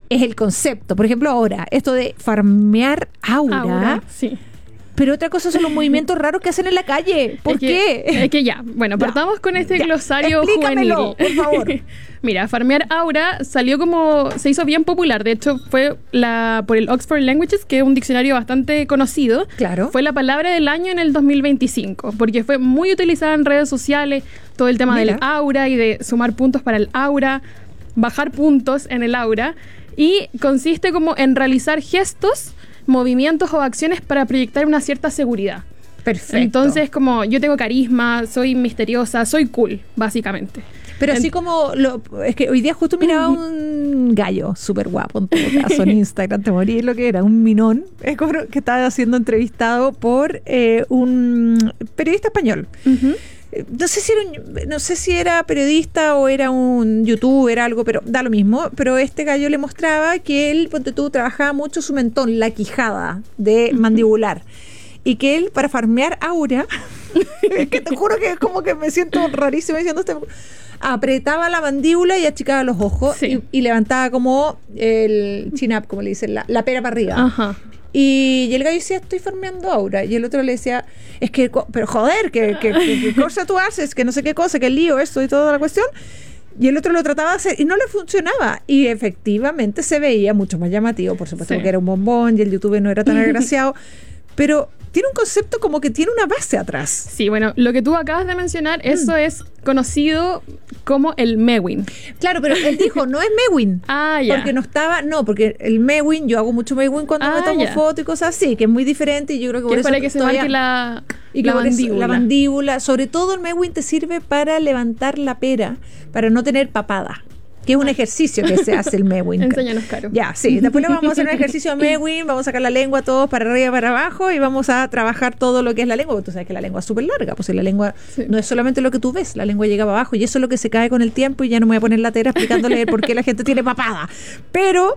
es el concepto. Por ejemplo, ahora, esto de farmear aura. Sí. Pero otra cosa son los movimientos raros que hacen en la calle. ¿Por qué? Es que ya. Bueno, partamos con este glosario juvenil. Por favor. Mira, farmear aura se hizo bien popular. De hecho, fue por el Oxford Languages, que es un diccionario bastante conocido. Claro. Fue la palabra del año en el 2025, porque fue muy utilizada en redes sociales, todo el tema del aura y de sumar puntos para el aura, bajar puntos en el aura, y consiste como en realizar gestos, movimientos o acciones para proyectar una cierta seguridad. Perfecto. Entonces, como yo tengo carisma, soy misteriosa, soy cool, básicamente. Pero así como, es que hoy día justo miraba un gallo súper guapo, en todo caso, en Instagram, te morí lo que era, un minón, que estaba siendo entrevistado por un periodista español. No sé si era periodista o era un youtuber, algo, pero da lo mismo. Pero este gallo le mostraba que él, ponte tú, trabajaba mucho su mentón, la quijada de mandibular. Y que él, para farmear aura, es que te juro que es como que me siento rarísimo diciendo esto, apretaba la mandíbula y achicaba los ojos, sí, y levantaba como el chin-up, como le dicen, la pera para arriba. Ajá. Y el gallo decía, estoy farmeando aura. Y el otro le decía, es que, pero joder, ¿qué cosa tú haces? Que no sé qué cosa, que lío esto y toda la cuestión. Y el otro lo trataba de hacer y no le funcionaba. Y efectivamente se veía mucho más llamativo. Por supuesto, sí, que era un bombón y el YouTube no era tan agraciado. Pero tiene un concepto como que tiene una base atrás. Sí, bueno, lo que tú acabas de mencionar, eso es conocido como el Mewing. Claro, pero él dijo, no es Mewing. Ah, ya. Porque porque el Mewing, yo hago mucho Mewing cuando me tomo fotos y cosas así, que es muy diferente y yo creo que por es eso para que se marque la mandíbula. La mandíbula, sobre todo el Mewing te sirve para levantar la pera, para no tener papada, que es un ejercicio que se hace el Mewing. Enséñanos, Caro. Ya, sí. Después le vamos a hacer un ejercicio de Mewing, vamos a sacar la lengua todos para arriba y para abajo y vamos a trabajar todo lo que es la lengua, porque tú sabes que la lengua es súper larga, pues la lengua no es solamente lo que tú ves, la lengua llega para abajo y eso es lo que se cae con el tiempo y ya no me voy a poner latera explicándole por qué la gente tiene papada. Pero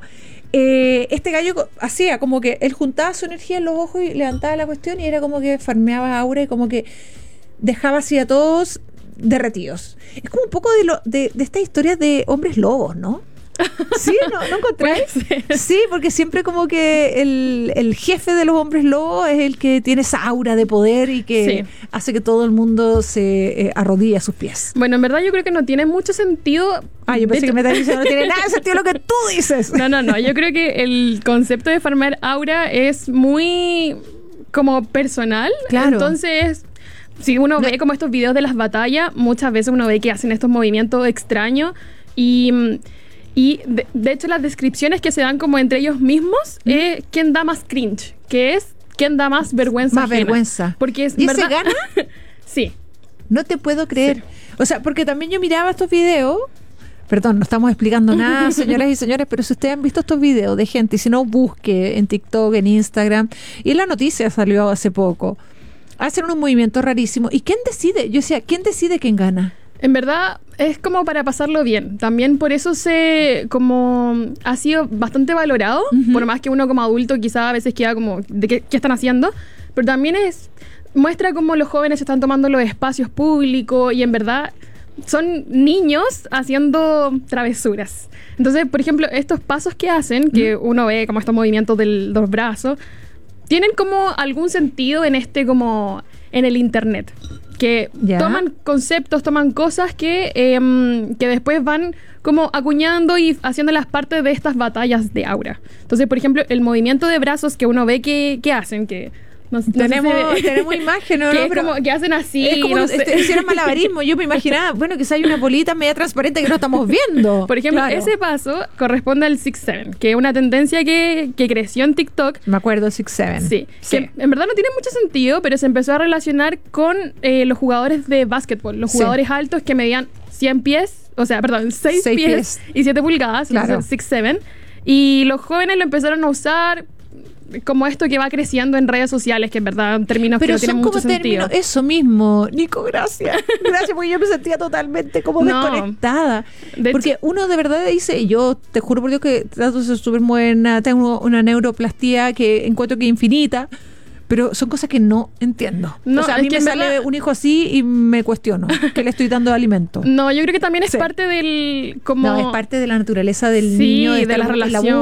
este gallo hacía como que él juntaba su energía en los ojos y levantaba la cuestión y era como que farmeaba aura y como que dejaba así a todos derretidos. Es como un poco de estas historias de hombres lobos, ¿no? Sí, ¿no encontré? Sí, porque siempre como que el jefe de los hombres lobos es el que tiene esa aura de poder y que hace que todo el mundo se arrodille a sus pies. Bueno, en verdad yo creo que no tiene mucho sentido. Yo pensé que me estás diciendo no tiene nada de sentido lo que tú dices. No, yo creo que el concepto de farmear aura es muy como personal. Claro. Entonces, si uno ve como estos videos de las batallas, muchas veces uno ve que hacen estos movimientos extraños y de hecho las descripciones que se dan como entre ellos mismos es quién da más cringe, que es quién da más vergüenza. Más ajena. Vergüenza. Porque es ¿Y verdad. se gana? Sí. No te puedo creer. Sí. O sea, porque también yo miraba estos videos. Perdón, no estamos explicando nada, señoras y señores, pero si ustedes han visto estos videos de gente, y si no, busque en TikTok, en Instagram, y en la noticia salió hace poco, hacen unos movimientos rarísimos. ¿Y quién decide? Yo decía, ¿quién decide quién gana? En verdad es como para pasarlo bien. También por eso ha sido bastante valorado, por más que uno como adulto quizá a veces queda como, ¿de qué están haciendo? Pero también muestra cómo los jóvenes están tomando los espacios públicos y en verdad son niños haciendo travesuras. Entonces, por ejemplo, estos pasos que hacen, que uno ve como estos movimientos de los brazos, tienen como algún sentido en en el internet. Que toman conceptos, toman cosas que después van como acuñando y haciéndolas parte de estas batallas de aura. Entonces, por ejemplo, el movimiento de brazos que uno ve que hacen, que tenemos imagen, ¿no? Que es como que hacen así. Es como hicieron malabarismo. Yo me imaginaba, bueno, quizá hay una bolita media transparente que no estamos viendo. Por ejemplo, ese paso corresponde al 6'7", que es una tendencia que creció en TikTok. Me acuerdo, 6'7". Sí. Que en verdad no tiene mucho sentido, pero se empezó a relacionar con los jugadores de básquetbol. Los jugadores altos que medían 100 pies, 6 pies y 7 pulgadas, claro. 6'7". Y los jóvenes lo empezaron a usar como esto que va creciendo en redes sociales, que en verdad en términos que no tienen mucho sentido. Eso mismo, Nico, gracias. Gracias, porque yo me sentía totalmente como desconectada. Porque uno de verdad dice, yo te juro por Dios que trato de ser súper buena, tengo una neuroplastía que encuentro que es infinita, pero son cosas que no entiendo. A mí me sale un hijo así y me cuestiono que le estoy dando de alimento. No, yo creo que también es parte del... No, es parte de la naturaleza del niño. Sí, de la relación.